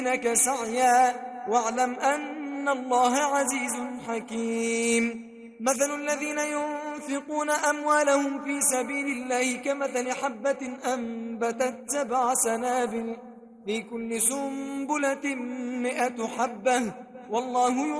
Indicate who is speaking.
Speaker 1: إنك سعيا واعلم أن الله عزيز حكيم. مثل الذين ينفقون أموالهم في سبيل الله كمثل حبة أنبتت 7 سنابل في كل سنبلة 100 حبة والله